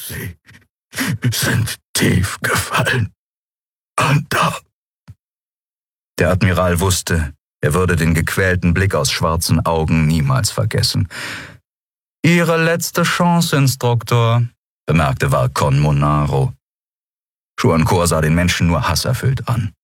Sie sind tief gefallen. Unter. Der Admiral wusste, er würde den gequälten Blick aus schwarzen Augen niemals vergessen. »Ihre letzte Chance, Instruktor«, bemerkte Varkon Monaro. Chuancour sah den Menschen nur hasserfüllt an.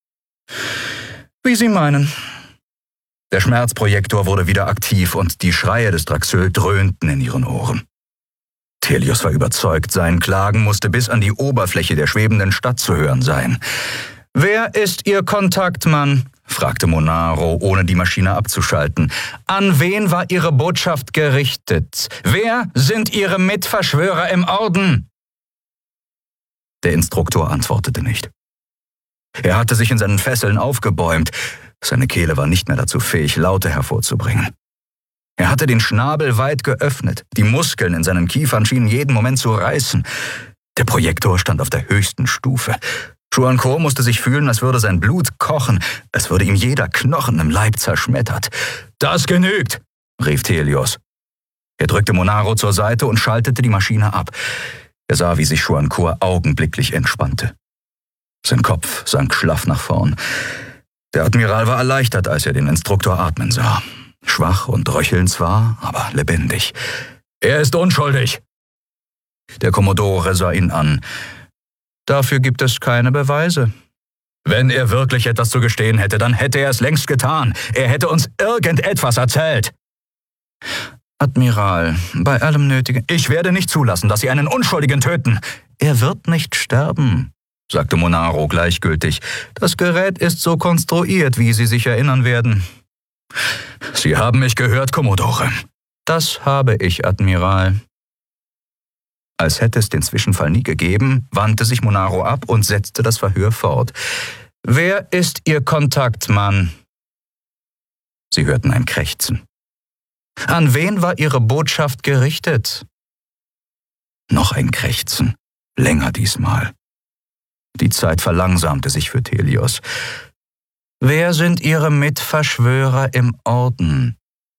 »Wie Sie meinen.« Der Schmerzprojektor wurde wieder aktiv und die Schreie des Draxül dröhnten in ihren Ohren. Thelios war überzeugt, sein Klagen musste bis an die Oberfläche der schwebenden Stadt zu hören sein. »Wer ist Ihr Kontaktmann?« fragte Monaro, ohne die Maschine abzuschalten. »An wen war Ihre Botschaft gerichtet? Wer sind Ihre Mitverschwörer im Orden?« Der Instruktor antwortete nicht. Er hatte sich in seinen Fesseln aufgebäumt. Seine Kehle war nicht mehr dazu fähig, Laute hervorzubringen. Er hatte den Schnabel weit geöffnet. Die Muskeln in seinen Kiefern schienen jeden Moment zu reißen. Der Projektor stand auf der höchsten Stufe. Chuancour musste sich fühlen, als würde sein Blut kochen, als würde ihm jeder Knochen im Leib zerschmettert. »Das genügt«, rief Thelios. Er drückte Monaro zur Seite und schaltete die Maschine ab. Er sah, wie sich Chuancour augenblicklich entspannte. Sein Kopf sank schlaff nach vorn. Der Admiral war erleichtert, als er den Instruktor atmen sah. Schwach und röchelnd zwar, aber lebendig. »Er ist unschuldig!« Der Kommodore sah ihn an. »Dafür gibt es keine Beweise.« »Wenn er wirklich etwas zu gestehen hätte, dann hätte er es längst getan. Er hätte uns irgendetwas erzählt.« »Admiral, bei allem Nötigen...« »Ich werde nicht zulassen, dass Sie einen Unschuldigen töten.« »Er wird nicht sterben«, sagte Monaro gleichgültig. »Das Gerät ist so konstruiert, wie Sie sich erinnern werden.« »Sie haben mich gehört, Kommodore.« »Das habe ich, Admiral.« Als hätte es den Zwischenfall nie gegeben, wandte sich Monaro ab und setzte das Verhör fort. »Wer ist Ihr Kontaktmann?« Sie hörten ein Krächzen. »An wen war Ihre Botschaft gerichtet?« Noch ein Krächzen, länger diesmal. Die Zeit verlangsamte sich für Thelios. »Wer sind Ihre Mitverschwörer im Orden?«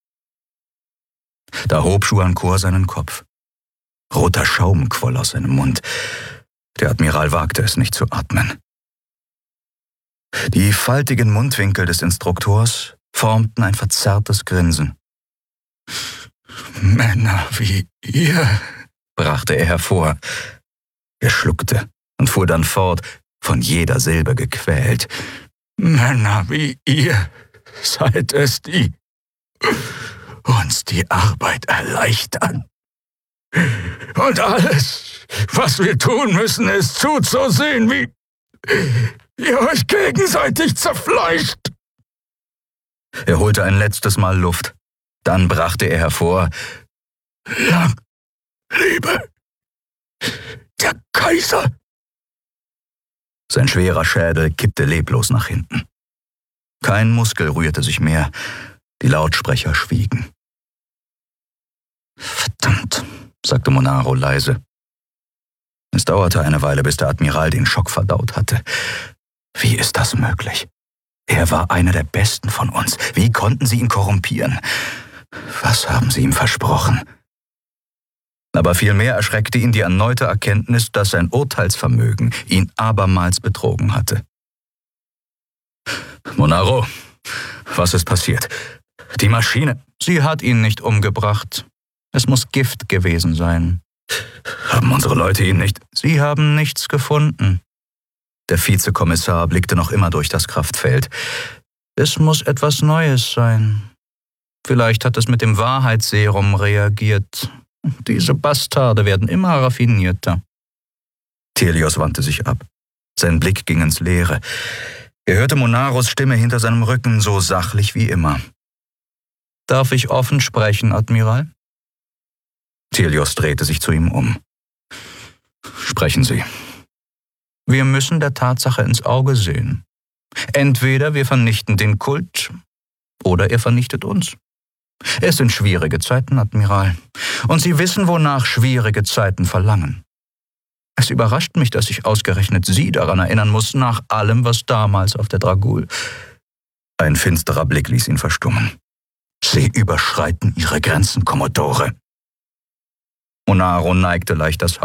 Da hob Chuancour seinen Kopf. Roter Schaum quoll aus seinem Mund. Der Admiral wagte es nicht zu atmen. Die faltigen Mundwinkel des Instruktors formten ein verzerrtes Grinsen. »Männer wie ihr«, brachte er hervor. Er schluckte und fuhr dann fort, von jeder Silbe gequält. »Männer wie ihr seid es, die uns die Arbeit erleichtern. Und alles, was wir tun müssen, ist zuzusehen, wie ihr euch gegenseitig zerfleischt.« Er holte ein letztes Mal Luft. Dann brachte er hervor: »Lang lebe der Kaiser!« Sein schwerer Schädel kippte leblos nach hinten. Kein Muskel rührte sich mehr. Die Lautsprecher schwiegen. »Verdammt«, sagte Monaro leise. Es dauerte eine Weile, bis der Admiral den Schock verdaut hatte. Wie ist das möglich? Er war einer der Besten von uns. Wie konnten sie ihn korrumpieren? Was haben sie ihm versprochen? Aber vielmehr erschreckte ihn die erneute Erkenntnis, dass sein Urteilsvermögen ihn abermals betrogen hatte. »Monaro, was ist passiert? Die Maschine...« »Sie hat ihn nicht umgebracht. Es muss Gift gewesen sein.« »Haben unsere Leute ihn nicht...« »Sie haben nichts gefunden.« Der Vizekommissar blickte noch immer durch das Kraftfeld. »Es muss etwas Neues sein. Vielleicht hat es mit dem Wahrheitsserum reagiert. Diese Bastarde werden immer raffinierter.« Thelios wandte sich ab. Sein Blick ging ins Leere. Er hörte Monaros Stimme hinter seinem Rücken, so sachlich wie immer. »Darf ich offen sprechen, Admiral?« Thelios drehte sich zu ihm um. »Sprechen Sie.« »Wir müssen der Tatsache ins Auge sehen. Entweder wir vernichten den Kult, oder er vernichtet uns. Es sind schwierige Zeiten, Admiral. Und Sie wissen, wonach schwierige Zeiten verlangen. Es überrascht mich, dass ich ausgerechnet Sie daran erinnern muss, nach allem, was damals auf der Dragul.« Ein finsterer Blick ließ ihn verstummen. »Sie überschreiten Ihre Grenzen, Kommodore.« Monaro neigte leicht das